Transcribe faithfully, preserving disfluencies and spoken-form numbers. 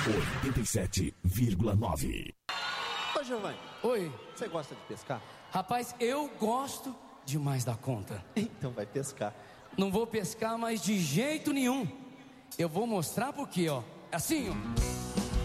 oitenta e sete vírgula nove. Ô, Giovanni. Oi. Você gosta de pescar? Rapaz, eu gosto demais da conta. Então vai pescar. Não vou pescar, mas de jeito nenhum. Eu vou mostrar porque, ó. Assim, ó.